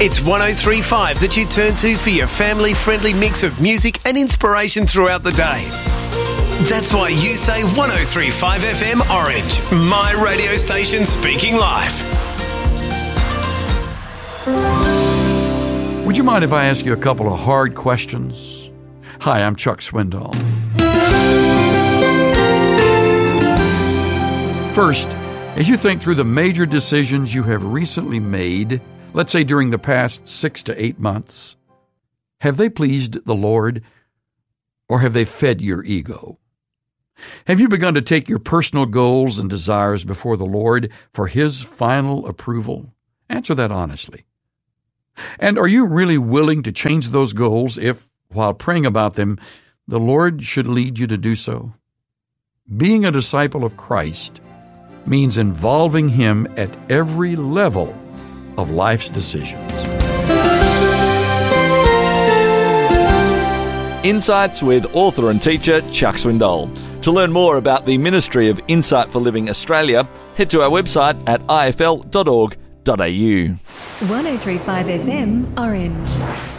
It's 103.5 that you turn to for your family-friendly mix of music and inspiration throughout the day. That's why you say 103.5 FM Orange, my radio station speaking live. Would you mind if I ask you a couple of hard questions? Hi, I'm Chuck Swindoll. First, as you think through the major decisions you have recently made, let's say during the past 6 to 8 months, have they pleased the Lord, or have they fed your ego? Have you begun to take your personal goals and desires before the Lord for His final approval? Answer that honestly. And are you really willing to change those goals if, while praying about them, the Lord should lead you to do so? Being a disciple of Christ means involving Him at every level of life's decisions. Insights with author and teacher Chuck Swindoll. To learn more about the Ministry of Insight for Living Australia, head to our website at ifl.org.au. 103.5 FM Orange.